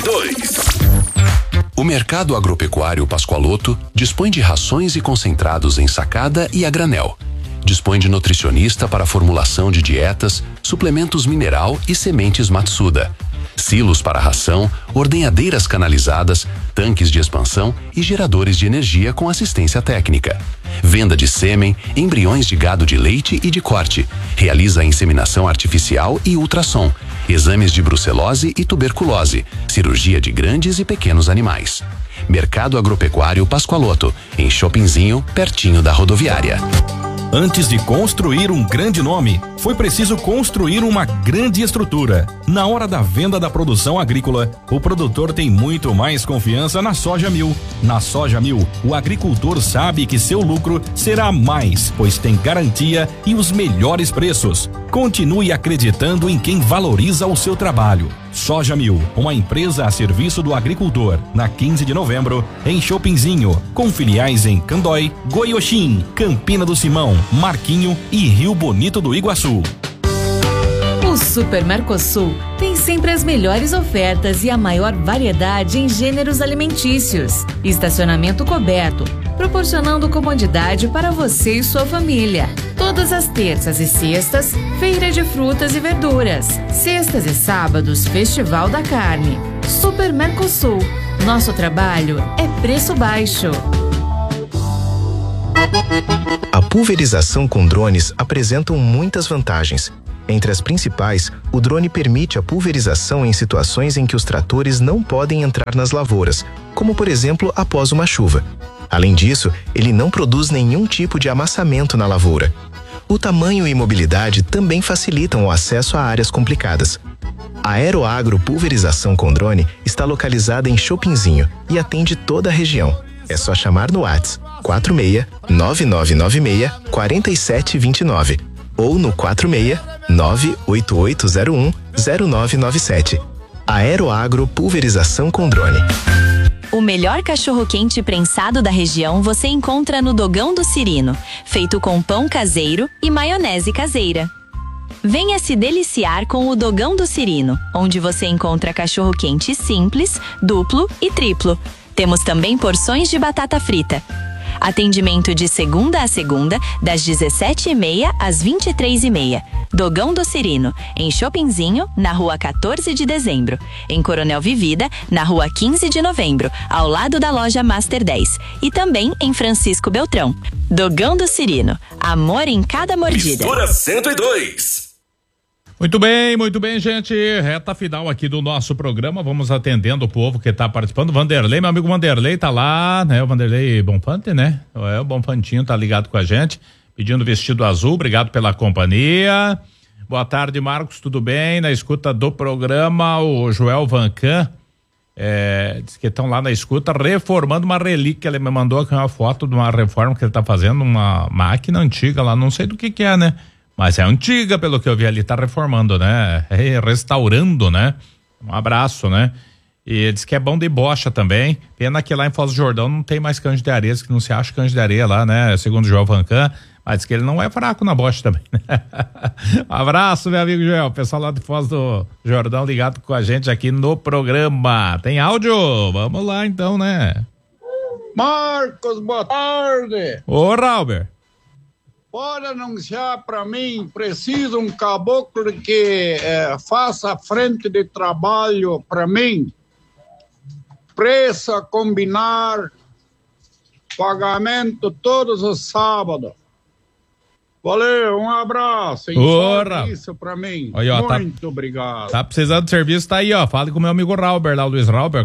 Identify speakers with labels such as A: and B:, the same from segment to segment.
A: 102.
B: O Mercado Agropecuário Pascoaloto dispõe de rações e concentrados em sacada e a granel. Dispõe de nutricionista para formulação de dietas, suplementos mineral e sementes Matsuda. Silos para ração, ordenhadeiras canalizadas, tanques de expansão e geradores de energia com assistência técnica. Venda de sêmen, embriões de gado de leite e de corte. Realiza inseminação artificial e ultrassom. Exames de brucelose e tuberculose. Cirurgia de grandes e pequenos animais. Mercado Agropecuário Pascoaloto, em Shoppingzinho, pertinho da rodoviária.
C: Antes de construir um grande nome, foi preciso construir uma grande estrutura. Na hora da venda da produção agrícola, o produtor tem muito mais confiança na Soja Mil. Na Soja Mil, o agricultor sabe que seu lucro será mais, pois tem garantia e os melhores preços. Continue acreditando em quem valoriza o seu trabalho. Soja Mil, uma empresa a serviço do agricultor, na 15 de novembro, em Shoppingzinho, com filiais em Candói, Goiôxim, Campina do Simão, Marquinho e Rio Bonito do Iguaçu.
D: O Super Mercosul tem sempre as melhores ofertas e a maior variedade em gêneros alimentícios. Estacionamento coberto, proporcionando comodidade para você e sua família. Todas as terças e sextas, feira de frutas e verduras. Sextas e sábados, Festival da Carne. Super Mercosul. Nosso trabalho é preço baixo.
E: A pulverização com drones apresenta muitas vantagens. Entre as principais, o drone permite a pulverização em situações em que os tratores não podem entrar nas lavouras, como por exemplo após uma chuva. Além disso, ele não produz nenhum tipo de amassamento na lavoura. O tamanho e mobilidade também facilitam o acesso a áreas complicadas. A Aeroagro Pulverização com Drone está localizada em Shoppingzinho e atende toda a região. É só chamar no WhatsApp 46 9996 4729 ou no 46 98801 0997. Aeroagro Pulverização com Drone.
F: O melhor cachorro-quente prensado da região você encontra no Dogão do Cirino, feito com pão caseiro e maionese caseira. Venha se deliciar com o Dogão do Cirino, onde você encontra cachorro-quente simples, duplo e triplo. Temos também porções de batata frita. Atendimento de segunda a segunda, das 17h30 às 23h30. Dogão do Cirino, em Shoppingzinho, na rua 14 de dezembro. Em Coronel Vivida, na rua 15 de novembro, ao lado da loja Master 10. E também em Francisco Beltrão. Dogão do Cirino, amor em cada mordida.
A: Mistura 102.
G: Muito bem, gente. Reta final aqui do nosso programa. Vamos atendendo o povo que tá participando. Vanderlei, meu amigo Vanderlei tá lá, né? O Vanderlei Bonfante, né? O Bonfantinho tá ligado com a gente, pedindo vestido azul. Obrigado pela companhia. Boa tarde, Marcos, tudo bem? Na escuta do programa, o Joel Vancan diz que estão lá na escuta reformando uma relíquia. Ele me mandou aqui uma foto de uma reforma que ele tá fazendo, uma máquina antiga lá, não sei do que é, né? Mas é antiga, pelo que eu vi ali, tá reformando, né? Restaurando, né? Um abraço, né? E diz que é bom de bocha também. Pena que lá em Foz do Jordão não tem mais canja de areia, que não se acha canja de areia lá, né? Segundo o Joel Vancan, mas diz que ele não é fraco na bocha também. Um abraço, meu amigo Joel. Pessoal lá de Foz do Jordão ligado com a gente aqui no programa. Tem áudio? Vamos lá então, né?
H: Marcos, boa tarde.
G: Ô, Rauber.
H: Pode anunciar para mim, preciso um caboclo que faça frente de trabalho para mim. Preço a combinar, pagamento todos os sábados. Valeu, um abraço. Isso para mim.
G: Aí, ó,
H: muito obrigado.
G: Tá precisando de serviço, tá aí, ó. Fale com o meu amigo Rauber, lá o Luiz Rauber,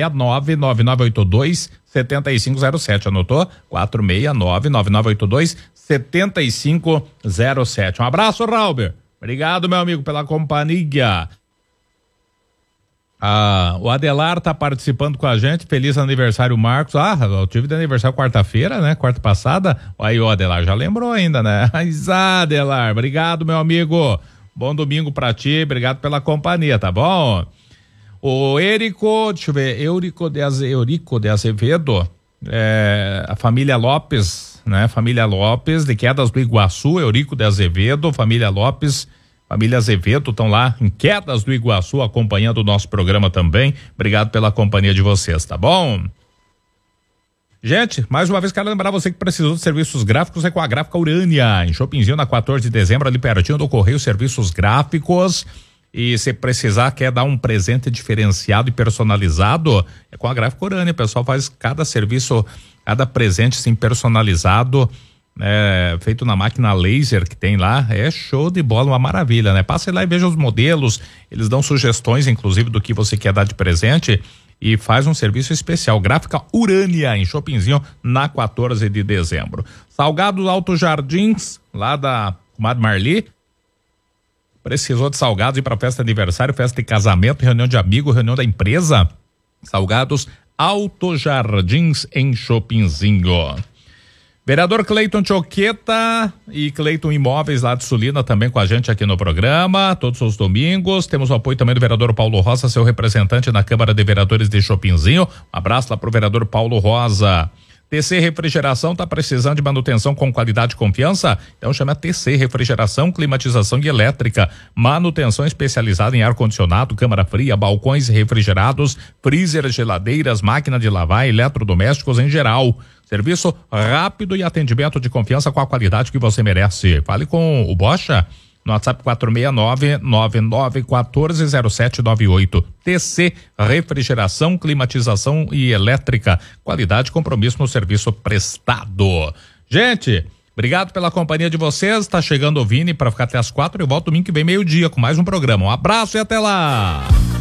G: 469-9982-7507. Anotou? 469-9982-7507. Um abraço, Rauber. Obrigado, meu amigo, pela companhia. O Adelar tá participando com a gente. Feliz aniversário, Marcos. Eu tive de aniversário quarta-feira, né? Quarta passada. Aí o Adelar já lembrou ainda, né? Mas Adelar, obrigado, meu amigo. Bom domingo pra ti, obrigado pela companhia, tá bom? O Eurico, deixa eu ver, Eurico de Azevedo, a família Lopes, né? Família Lopes, de Quedas do Iguaçu, Eurico de Azevedo, família Lopes, Família Azevedo estão lá em Quedas do Iguaçu acompanhando o nosso programa também. Obrigado pela companhia de vocês, tá bom? Gente, mais uma vez quero lembrar você que precisou de serviços gráficos é com a Gráfica Urânia, em Shoppingzinho, na 14 de dezembro, ali pertinho do Correio Serviços Gráficos. E se precisar, quer dar um presente diferenciado e personalizado, é com a Gráfica Urânia. O pessoal faz cada serviço, cada presente assim, personalizado, feito na máquina laser que tem lá. É show de bola, uma maravilha, né? Passe lá e veja os modelos, eles dão sugestões, inclusive, do que você quer dar de presente. E faz um serviço especial, Gráfica Urânia, em Shoppingzinho, na 14 de dezembro. Salgados Alto Jardins, lá da comadre Marli. Precisou de salgados ir para festa de aniversário, festa de casamento, reunião de amigo, reunião da empresa? Salgados Alto Jardins, em Shoppingzinho. Vereador Cleiton Choqueta e Cleiton Imóveis lá de Sulina também com a gente aqui no programa, todos os domingos. Temos o apoio também do vereador Paulo Rosa, seu representante na Câmara de Vereadores de Shoppingzinho. Um abraço lá pro vereador Paulo Rosa. TC Refrigeração tá precisando de manutenção com qualidade e confiança? Então chama TC Refrigeração, Climatização e Elétrica. Manutenção especializada em ar-condicionado, câmara fria, balcões refrigerados, freezer, geladeiras, máquina de lavar, eletrodomésticos em geral. Serviço rápido e atendimento de confiança com a qualidade que você merece. Fale com o Bocha no WhatsApp 469-9914-0798. TC Refrigeração, Climatização e Elétrica. Qualidade e compromisso no serviço prestado. Gente, obrigado pela companhia de vocês. Tá chegando o Vini para ficar até as 4. Eu volto domingo que vem 12:00 com mais um programa. Um abraço e até lá!